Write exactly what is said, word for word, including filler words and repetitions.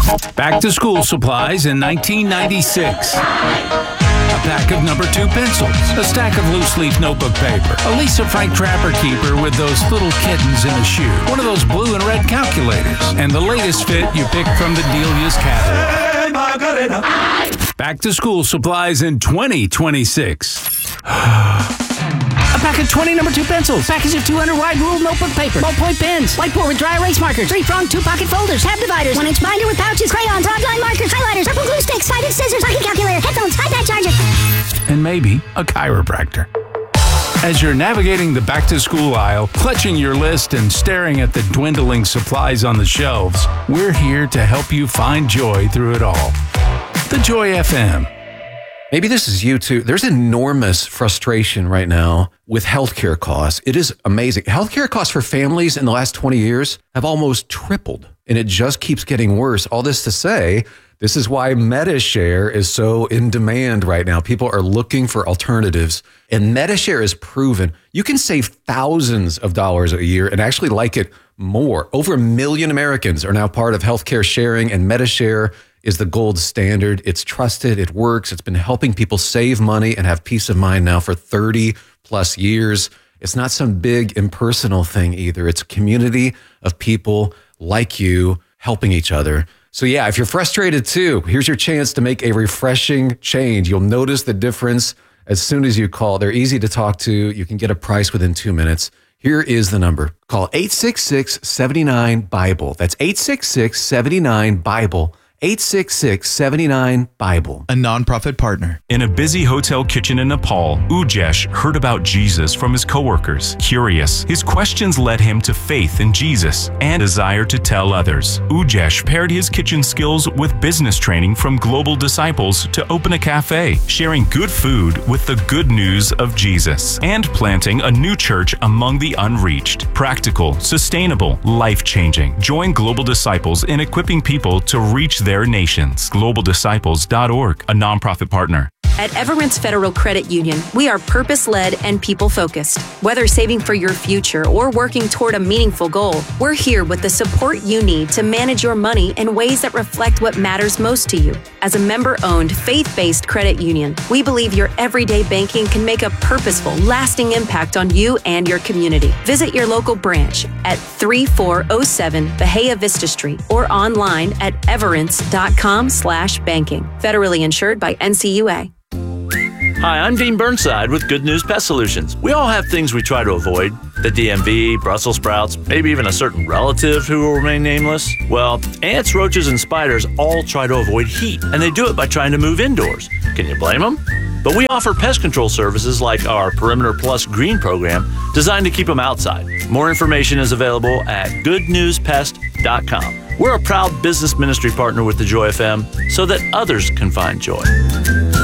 Back to school supplies in nineteen ninety-six. A pack of number two pencils, a stack of loose leaf notebook paper, a Lisa Frank Trapper Keeper with those little kittens in a shoe, one of those blue and red calculators, and the latest fit you picked from the Delia's catalog. Back to school supplies in twenty twenty-six. A pack of twenty number two pencils, package of two hundred wide ruled notebook paper, ballpoint pens, whiteboard with dry erase markers, three-pronged two-pocket folders, tab dividers, one-inch binder with pouches, crayons, broadline markers, highlighters, purple glue sticks, sided scissors, pocket calculator, headphones, iPad charger, and maybe a chiropractor. As you're navigating the back-to-school aisle, clutching your list and staring at the dwindling supplies on the shelves, we're here to help you find joy through it all. The Joy F M. Maybe this is you too. There's enormous frustration right now with healthcare costs. It is amazing. Healthcare costs for families in the last twenty years have almost tripled, and it just keeps getting worse. All this to say, this is why MediShare is so in demand right now. People are looking for alternatives, and MediShare is proven you can save thousands of dollars a year and actually like it more. Over a million Americans are now part of healthcare sharing, and MediShare is the gold standard. It's trusted, it works. It's been helping people save money and have peace of mind now for thirty plus years. It's not some big impersonal thing either. It's a community of people like you helping each other. So yeah, if you're frustrated too, here's your chance to make a refreshing change. You'll notice the difference as soon as you call. They're easy to talk to. You can get a price within two minutes. Here is the number. Call eight six six, seven nine, Bible. That's eight six six, seven nine, Bible. eight six six, seven nine, Bible. A nonprofit partner. In a busy hotel kitchen in Nepal, Ujesh heard about Jesus from his coworkers. Curious, his questions led him to faith in Jesus and desire to tell others. Ujesh paired his kitchen skills with business training from Global Disciples to open a cafe, sharing good food with the good news of Jesus, and planting a new church among the unreached. Practical, sustainable, life-changing. Join Global Disciples in equipping people to reach their nations. global disciples dot org, a nonprofit partner. At Everence Federal Credit Union, we are purpose-led and people-focused. Whether saving for your future or working toward a meaningful goal, we're here with the support you need to manage your money in ways that reflect what matters most to you. As a member-owned, faith-based credit union, we believe your everyday banking can make a purposeful, lasting impact on you and your community. Visit your local branch at thirty-four oh seven Bahia Vista Street or online at everence.com slash banking. Federally insured by N C U A. Hi, I'm Dean Burnside with Good News Pest Solutions. We all have things we try to avoid. The D M V, Brussels sprouts, maybe even a certain relative who will remain nameless. Well, ants, roaches, and spiders all try to avoid heat, and they do it by trying to move indoors. Can you blame them? But we offer pest control services like our Perimeter Plus Green program designed to keep them outside. More information is available at good news pest dot com. We're a proud business ministry partner with the Joy F M so that others can find joy.